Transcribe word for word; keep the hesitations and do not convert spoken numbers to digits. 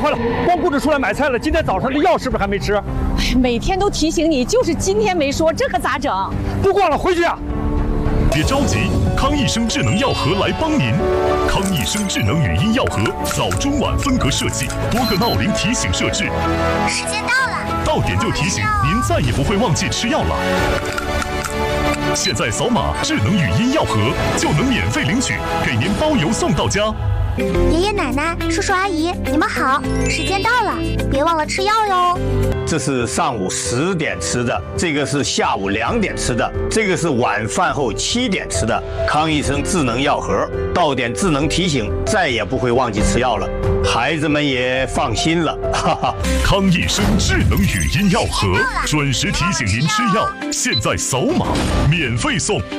快了，光顾着出来买菜了，今天早上的药是不是还没吃？ 哎，每天都提醒你，就是今天没说，这可咋整？ 不逛了，回去啊！ 别着急，康益生智能药盒来帮您。康益生智能语音药盒，早中晚分隔设计，多个闹铃提醒设置。 时间到了， 到点就提醒，您再也不会忘记吃药了。现在扫码智能语音药盒就能免费领取，给您包邮送到家。 爷爷奶奶、叔叔阿姨，你们好，时间到了，别忘了吃药哟。 这是上午十点吃的，这个是下午两点吃的，这个是晚饭后七点吃的。康益生智能药盒，到点智能提醒，再也不会忘记吃药了，孩子们也放心了。哈哈， 康益生智能语音药盒，准时提醒您吃药，现在扫码免费送。